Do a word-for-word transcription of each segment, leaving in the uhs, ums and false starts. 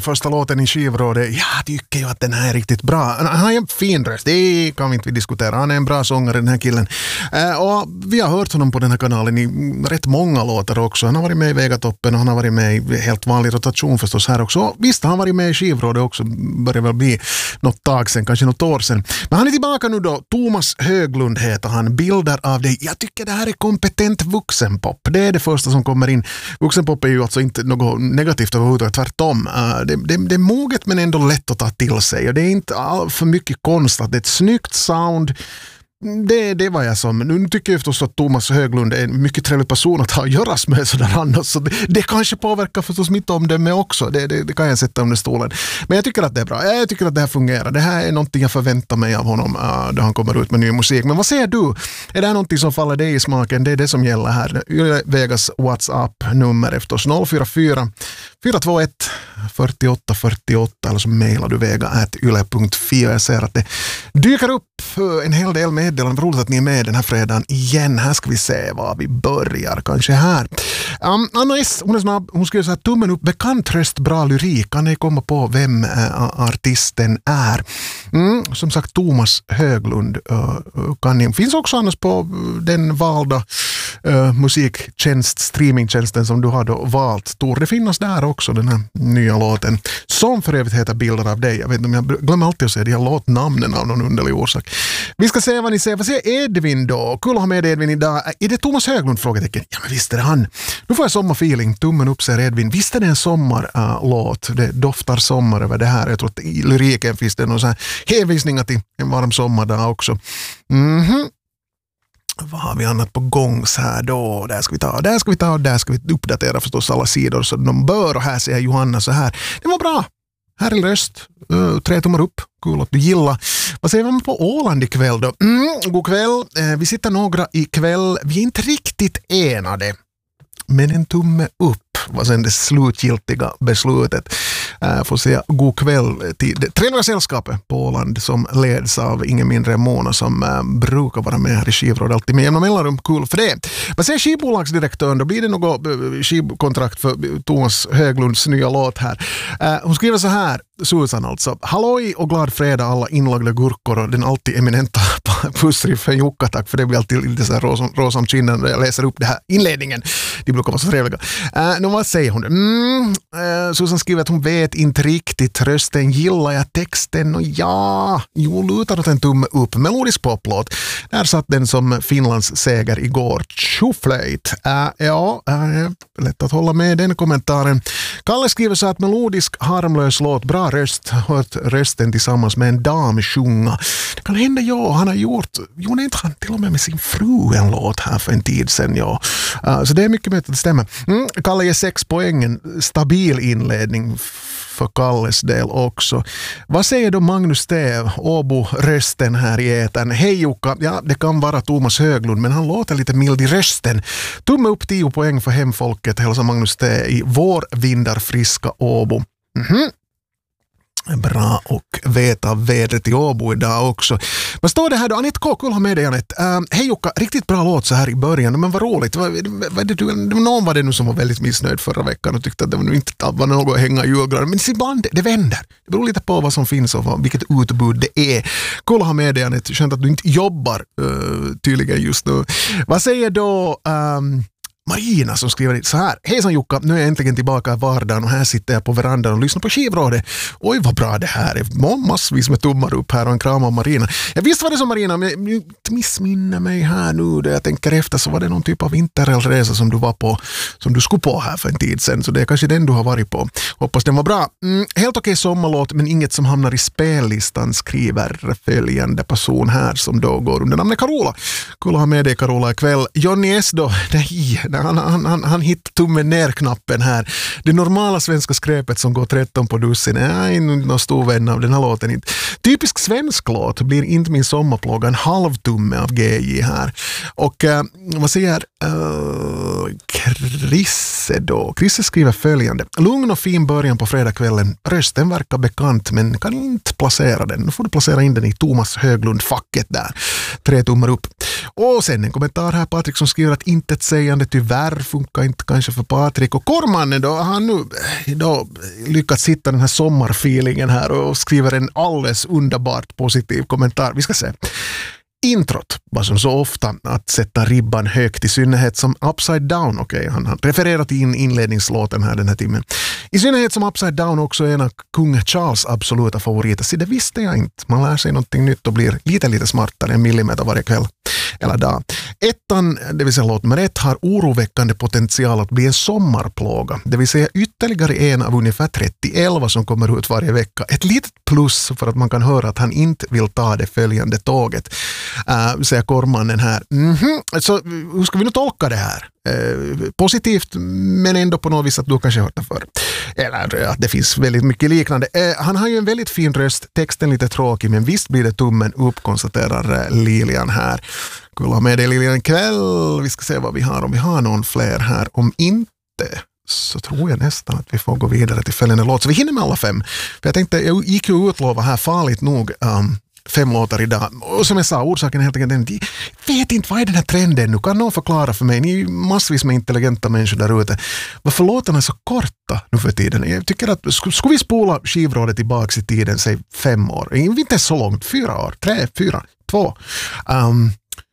första låten i skivrådet. Jag tycker ju att den här är riktigt bra. Han har en fin röst, det kan vi inte diskutera. Han är en bra sångare, den här killen. Uh, och vi har hört honom på den här kanalen i rätt många låtar också. Han har varit med i Vegatoppen och han har varit med i helt vanlig rotation förstås här också. Visst, han har varit med i skivrådet också. Börjar väl bli något tag sedan, kanske något år sedan. Men han är tillbaka nu då. Thomas Höglund heter han. Bilder av dig. Jag tycker det här är kompetent vuxenpop. Det är det första som kommer in. Vuxenpop är ju alltså inte något negativt överhuvudtaget, tvärtom. Uh, det, det, det är moget men ändå lätt att ta till sig. Och det är inte all för mycket konst. Det är ett snyggt sound. Det, det var jag som. Nu tycker jag förstås att Thomas Höglund är en mycket trevlig person att ha att göras med sådär annars. Så det, det kanske påverkar förstås mitt omdöme också. Det, det, det kan jag sätta under stolen. Men jag tycker att det är bra. Jag tycker att det här fungerar. Det här är någonting jag förväntar mig av honom uh, då han kommer ut med ny musik. Men vad säger du? Är det här någonting som faller dig i smaken? Det är det som gäller här. Yle Vegas WhatsApp-nummer efter noll fyra fyra fyra två ett fyrtioåtta fyrtioåtta eller så mejlar du vega at yle punkt fi. Jag ser att det dyker upp en hel del meddelanden. Roligt att ni är med den här fredagen igen. Här ska vi se var vi börjar. Kanske här. Um, Anna S, hon är snabb. Hon skriver så här: tummen upp, bekant röst, bra lyrik. Kan ni komma på vem uh, artisten är? Mm, som sagt, Thomas Höglund uh, kan ni. Finns också annars på uh, den valda uh, musiktjänst, streamingtjänsten som du har då valt. Tor, det finns där också, den här nya låten. Som för övrigt heter Bilder av dig. Jag vet inte om jag glömmer alltid att säga de här låtnamnen av någon underlig orsak. Vi ska se vad ni säger. Vad säger Edvin då? Kul att ha med Edvin idag. Är det Thomas Höglund? Frågetecken. Ja, men visst är det han. Nu får jag sommarfeeling. Tummen upp, säger Edvin. Visst är det en sommarlåt. Uh, det doftar sommar över det här. Jag tror att i lyriken finns det någon sån här hänvisningar till en varm sommardag också. Mhm. Vad har vi annat på gång så här då? Där ska vi ta, där ska vi ta, där ska vi uppdatera förstås alla sidor så de bör. Och här säger Johanna så här. Det var bra. Härlig röst. Uh, tre tummar upp. Kul att du gillar. Vad säger man på Åland ikväll då? Mm, god kväll. Uh, vi sitter några ikväll. Vi är inte riktigt enade. Men en tumme upp var sen det slutgiltiga beslutet. Uh, får säga god kväll till det trevliga sällskapet på Åland som leds av ingen mindre än Mona som uh, brukar vara med här i skivråd alltid med jämna mellanrum. Kul för det. Vad säger skivbolagsdirektören? Då blir det något uh, skivkontrakt för Thomas Höglunds nya låt här. Uh, hon skriver så här, Susan alltså. Halloj och glad fredag alla inlagda gurkor och den alltid eminenta pussriffen Jukka, tack för det blir alltid lite så här rosam, rosam kinden när jag läser upp det här inledningen. De brukar vara så trevliga. Uh, nu vad säger hon? Mm, uh, Susan skriver att hon vet inte riktigt rösten, gillar jag texten och ja, jo lutar åt en tumme upp. Melodisk poplåt. Där satt den som Finlands seger igår. Tjoflöjt. Uh, ja, uh, lätt att hålla med den kommentaren. Kalle skriver så att melodisk harmlös låt, bra röst, hört rösten tillsammans med en dam sjunga. Det kan hända, ja, han har gjort, jo nej, inte han till och med med sin fru en låt här för en tid sedan, ja. Uh, så det är mycket möjligt att det stämmer. Mm, Kalle ger sex poängen, stabil inledning för Kalles del också. Vad säger då Magnus T? Åbo-rösten här i ätan. Hej Jukka, ja det kan vara Thomas Höglund men han låter lite mild i rösten. Tumme upp tio poäng för hemfolket, hälsar Magnus T i vår vindarfriska Åbo. Mhm. Bra och veta vädret i Åbo idag också. Vad står det här då? Anette K. Kul har med dig, Anette. Uh, Hej Jukka, riktigt bra låt så här i början. Men vad roligt. Vad, vad, det, någon var det nu som var väldigt missnöjd förra veckan och tyckte att det var inte var något att hänga i julgranen. Men ibland, det vänder. Det beror lite på vad som finns och vad, vilket utbud det är. Kul har med dig, Anette. Skönt att du inte jobbar uh, tydligen just nu. Vad säger då... Um, Marina som skriver så här. Hejsan Jukka, nu är jag äntligen tillbaka i vardagen och här sitter jag på verandan och lyssnar på skivrådet. Oj vad bra det här är. Massvis med tummar upp här och en kram av Marina. Jag visste vad det som Marina, men jag missminner mig här nu där jag tänker efter så var det någon typ av interrailresa som du var på, som du skulle på här för en tid sedan. Så det är kanske den du har varit på. Hoppas den var bra. Mm, helt okej sommarlåt men inget som hamnar i spellistan, skriver följande person här som då går under namnet Carola. Kul att ha med dig Carola ikväll. Johnny S då, nej, Han, han, han, han hittar tummen ner-knappen här. Det normala svenska skräpet som går tretton på dussin är inte någon stor vän av den här låten. Typisk svensk låt blir inte min sommarplåga en halv tumme av G J här. Och uh, vad säger uh, Krisse då? Krisse skriver följande. Lugn och fin början på fredagskvällen. Rösten verkar bekant men kan inte placera den. Nu får du placera in den i Thomas Höglund-facket där. Tre tummar upp. Och sen en kommentar här, Patrik, som skriver att intetsägande till tyvärr funkar inte kanske för Patrik. Och Kormannen då, han nu då lyckats hitta den här sommarfeelingen här och skriver en alldeles underbart positiv kommentar. Vi ska se. Introt var som så ofta att sätta ribban högt, i synnerhet som Upside Down, okej, okay, han, han refererar till in inledningslåten här den här timmen. I synnerhet som Upside Down också är en av kung Charles absoluta favoriter, så det visste jag inte. Man lär sig någonting nytt och blir lite lite smartare en millimeter varje kväll eller dag. Ettan, det vill säga låt nummer ett, har oroväckande potential att bli en sommarplåga. Det vill säga ytterligare en av ungefär trettio elva som kommer ut varje vecka. Ett litet plus för att man kan höra att han inte vill ta det följande tåget. Uh, säger Kormannen här. Mm-hmm. Så hur ska vi nu tolka det här? Uh, positivt, men ändå på något vis att du kanske hört det för. Eller att det finns väldigt mycket liknande. Uh, han har ju en väldigt fin röst, texten lite tråkig, men visst blir det tummen upp, konstaterar uh, Lilian här. Kul ha med dig Lilian ikväll. Vi ska se vad vi har, om vi har någon fler här. Om inte, så tror jag nästan att vi får gå vidare till följande låt. Så vi hinner med alla fem. För jag tänkte, jag gick ju utlova här farligt nog um, fem låtar idag. Och som jag sa, orsaken är helt enkelt den, de vet inte vad är den här trenden nu. Kan någon förklara för mig? Ni är massvis med intelligenta människor där ute. Varför låtarna är så korta nu för tiden? Jag tycker att, skulle vi spola skivrådet tillbaka i tiden, säg fem år. Inte så långt, fyra år, tre, fyra, två. Um,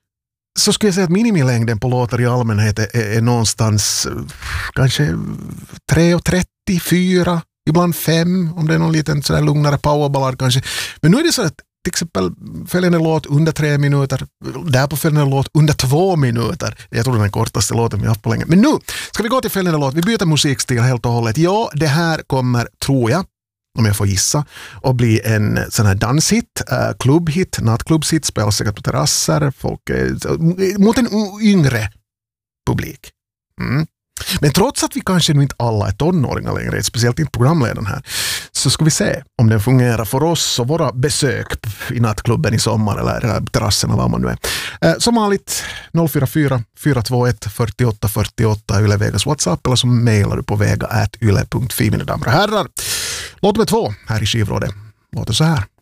så skulle jag säga att minimilängden på låtar i allmänhet är, är, är någonstans kanske tre trettio, fyra, ibland fem, om det är någon liten sådär lugnare powerballad kanske. Men nu är det så att till exempel följande låt under tre minuter, där på följande låt under två minuter. Jag tror det är den kortaste låten vi har haft på länge. Men nu ska vi gå till följande låt. Vi byter musikstil helt och hållet. Ja, det här kommer, tror jag, om jag får gissa, och bli en sån här danshit, uh, klubbhit, nattklubbshit, spelas säkert på terrasser, folk, uh, mot en yngre publik. Mm. Men trots att vi kanske nu inte alla är tonåringar längre, speciellt inte programledaren här, så ska vi se om den fungerar för oss och våra besök i nattklubben i sommar eller terrassen eller vad man nu är. Eh, som vanligt noll fyra fyra, fyra två ett, fyra åtta fyra åtta Yle Vegas WhatsApp, eller så mejlar du på vega at yle punkt fi, mina damer och herrar. Låt nummer två här i skivrådet låter så här.